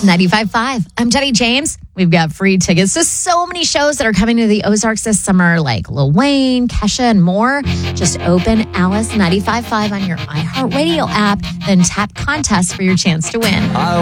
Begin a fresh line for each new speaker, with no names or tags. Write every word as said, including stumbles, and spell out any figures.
ninety-five point five. I'm Jenny James. We've got free tickets to so many shows that are coming to the Ozarks this summer, like Lil Wayne, Kesha, and more. Just open Alice ninety-five point five on your iHeartRadio app, then tap contest for your chance to win.